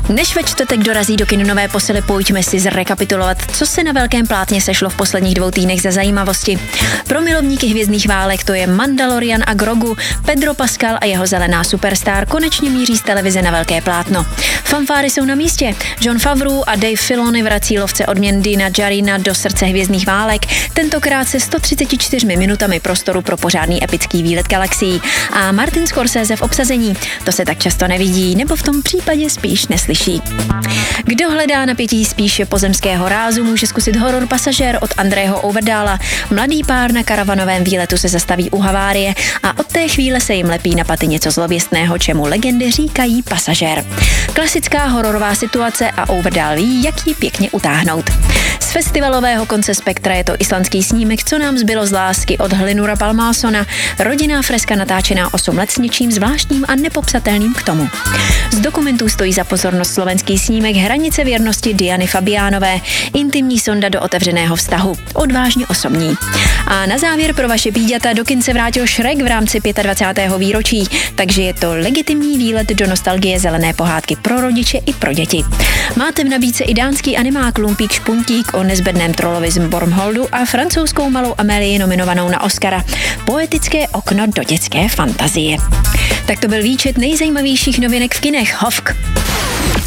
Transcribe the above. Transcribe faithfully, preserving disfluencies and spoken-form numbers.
Než ve čtvrtek dorazí do kin nové posily, pojďme si zrekapitulovat, co se na velkém plátně sešlo v posledních dvou týdnech za zajímavosti. Pro milovníky hvězdných válek to je Mandalorian a Grogu, Pedro Pascal a jeho zelená superstar konečně míří z televize na velké plátno. Fanfáry jsou na místě. Jon Favreau a Dave Filoni vrací lovce odměn Dina Djarina do srdce hvězdných válek, tentokrát se sto třiceti čtyřmi minutami prostoru pro pořádný epický výlet galaxií. A Martin Scorsese v obsazení. To se tak často nevidí, nebo v tom případě spíš neslyší. Kdo hledá napětí spíše pozemského rázu, může zkusit horor Pasažér od Andreho Overdala. Mladý pár na karavanovém výletu se zastaví u havárie a od té chvíle se jim lepí na paty něco zlověstného, čemu legendy říkají Pasažér. Klasická hororová situace a Overdal ví, jak ji pěkně utáhnout. Z festivalového konce Spektra je to islandský snímek Co nám zbylo z lásky od Hlynura Palmasona, rodinná freska natáčená osm let s něčím zvláštním a nepopsatelným k tomu. Z dokumentů stojí za pozornost slovenský snímek Hranice věrnosti Diany Fabiánové, intimní sonda do otevřeného vztahu, odvážně osobní. A na závěr pro vaše píďata do kin se vrátil Shrek v rámci dvacátého pátého výročí, takže je to legitimní výlet do nostalgie zelené pohádky pro rodiče i pro děti. Máte v nabídce i dánský animák Lumpík Špuntík o nezbedném trolovi z Bornholdu a francouzskou Malou Amélii nominovanou na Oscara. Poetické okno do dětské fantazie. Tak to byl výčet nejzajímavějších novinek v kinech. Hovk.